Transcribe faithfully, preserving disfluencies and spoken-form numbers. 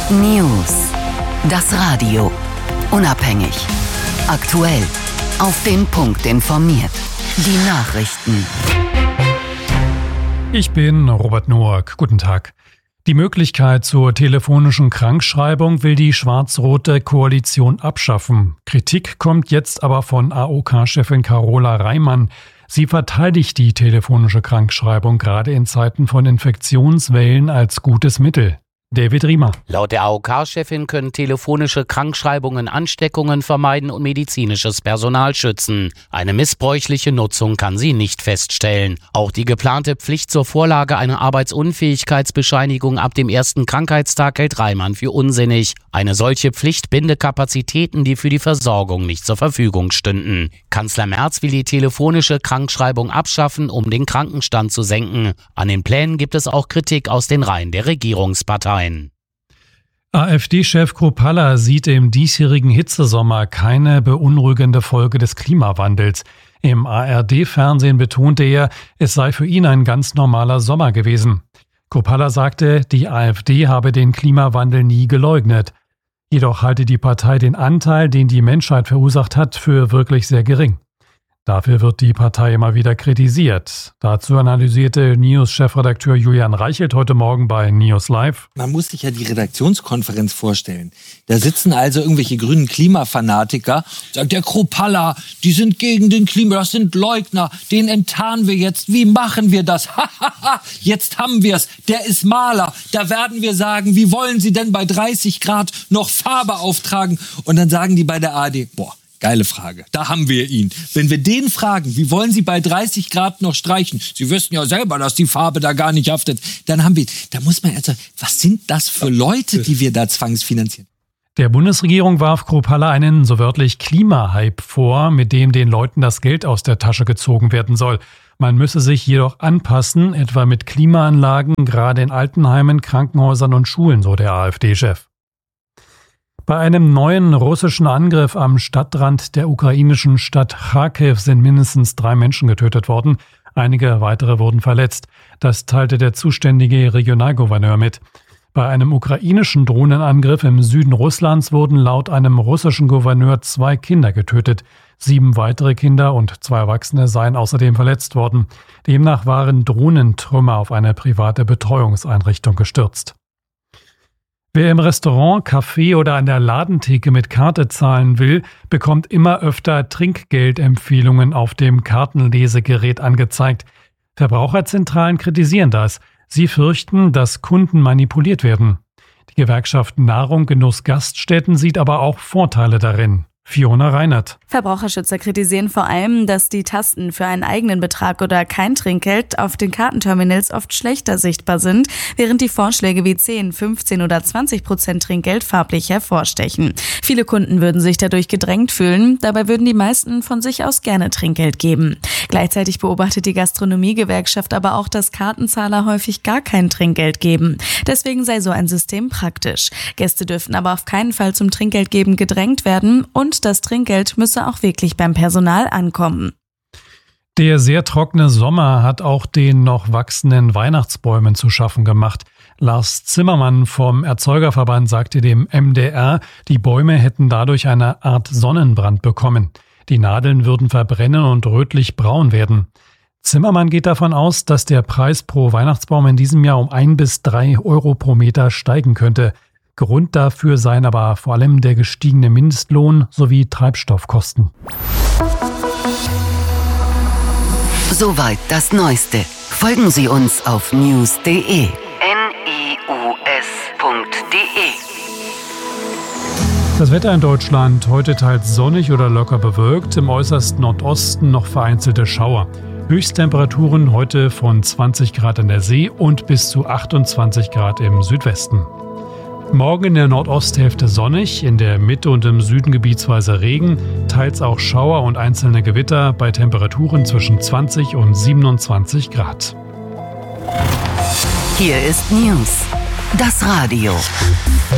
News. Das Radio. Unabhängig. Aktuell. Auf den Punkt informiert. Die Nachrichten. Ich bin Robert Noack. Guten Tag. Die Möglichkeit zur telefonischen Krankschreibung will die schwarz-rote Koalition abschaffen. Kritik kommt jetzt aber von A O K-Chefin Carola Reimann. Sie verteidigt die telefonische Krankschreibung gerade in Zeiten von Infektionswellen als gutes Mittel. David Riemer. Laut der A O K-Chefin können telefonische Krankschreibungen Ansteckungen vermeiden und medizinisches Personal schützen. Eine missbräuchliche Nutzung kann sie nicht feststellen. Auch die geplante Pflicht zur Vorlage einer Arbeitsunfähigkeitsbescheinigung ab dem ersten Krankheitstag hält Reimann für unsinnig. Eine solche Pflicht binde Kapazitäten, die für die Versorgung nicht zur Verfügung stünden. Kanzler Merz will die telefonische Krankschreibung abschaffen, um den Krankenstand zu senken. An den Plänen gibt es auch Kritik aus den Reihen der Regierungsparteien. AfD-Chef Kruppalla sieht im diesjährigen Hitzesommer keine beunruhigende Folge des Klimawandels. Im A R D-Fernsehen betonte er, es sei für ihn ein ganz normaler Sommer gewesen. Kruppalla sagte, die AfD habe den Klimawandel nie geleugnet. Jedoch halte die Partei den Anteil, den die Menschheit verursacht hat, für wirklich sehr gering. Dafür wird die Partei immer wieder kritisiert. Dazu analysierte News-Chefredakteur Julian Reichelt heute Morgen bei News Live. Man muss sich ja die Redaktionskonferenz vorstellen. Da sitzen also irgendwelche grünen Klimafanatiker, sagt der Kruppalla, die sind gegen den Klima, das sind Leugner, den enttarnen wir jetzt. Wie machen wir das? Jetzt haben wir es. Der ist Maler. Da werden wir sagen, wie wollen Sie denn bei dreißig Grad noch Farbe auftragen? Und dann sagen die bei der A R D, boah, geile Frage. Da haben wir ihn. Wenn wir den fragen, wie wollen Sie bei dreißig Grad noch streichen? Sie wüssten ja selber, dass die Farbe da gar nicht haftet. Dann haben wir, da muss man also, was sind das für Leute, die wir da zwangsfinanzieren? Der Bundesregierung warf Kruppalla einen so wörtlich Klimahype vor, mit dem den Leuten das Geld aus der Tasche gezogen werden soll. Man müsse sich jedoch anpassen, etwa mit Klimaanlagen, gerade in Altenheimen, Krankenhäusern und Schulen, so der AfD-Chef. Bei einem neuen russischen Angriff am Stadtrand der ukrainischen Stadt Charkiw sind mindestens drei Menschen getötet worden. Einige weitere wurden verletzt. Das teilte der zuständige Regionalgouverneur mit. Bei einem ukrainischen Drohnenangriff im Süden Russlands wurden laut einem russischen Gouverneur zwei Kinder getötet. Sieben weitere Kinder und zwei Erwachsene seien außerdem verletzt worden. Demnach waren Drohnentrümmer auf eine private Betreuungseinrichtung gestürzt. Wer im Restaurant, Café oder an der Ladentheke mit Karte zahlen will, bekommt immer öfter Trinkgeldempfehlungen auf dem Kartenlesegerät angezeigt. Verbraucherzentralen kritisieren das. Sie fürchten, dass Kunden manipuliert werden. Die Gewerkschaft Nahrung, Genuss, Gaststätten sieht aber auch Vorteile darin. Fiona Reinert. Verbraucherschützer kritisieren vor allem, dass die Tasten für einen eigenen Betrag oder kein Trinkgeld auf den Kartenterminals oft schlechter sichtbar sind, während die Vorschläge wie zehn, fünfzehn oder zwanzig Prozent Trinkgeld farblich hervorstechen. Viele Kunden würden sich dadurch gedrängt fühlen, dabei würden die meisten von sich aus gerne Trinkgeld geben. Gleichzeitig beobachtet die Gastronomiegewerkschaft aber auch, dass Kartenzahler häufig gar kein Trinkgeld geben. Deswegen sei so ein System praktisch. Gäste dürften aber auf keinen Fall zum Trinkgeldgeben gedrängt werden und das Trinkgeld müsse auch wirklich beim Personal ankommen. Der sehr trockene Sommer hat auch den noch wachsenden Weihnachtsbäumen zu schaffen gemacht. Lars Zimmermann vom Erzeugerverband sagte dem M D R, die Bäume hätten dadurch eine Art Sonnenbrand bekommen. Die Nadeln würden verbrennen und rötlich-braun werden. Zimmermann geht davon aus, dass der Preis pro Weihnachtsbaum in diesem Jahr um ein bis drei Euro pro Meter steigen könnte. Grund dafür seien aber vor allem der gestiegene Mindestlohn sowie Treibstoffkosten. Soweit das Neueste. Folgen Sie uns auf news punkt de. N I U S punkt de. Das Wetter in Deutschland heute teils sonnig oder locker bewölkt, im äußersten Nordosten noch vereinzelte Schauer. Höchsttemperaturen heute von zwanzig Grad an der See und bis zu achtundzwanzig Grad im Südwesten. Morgen in der Nordosthälfte sonnig, in der Mitte und im Süden gebietsweise Regen, teils auch Schauer und einzelne Gewitter bei Temperaturen zwischen zwanzig und siebenundzwanzig Grad. Hier ist News, das Radio.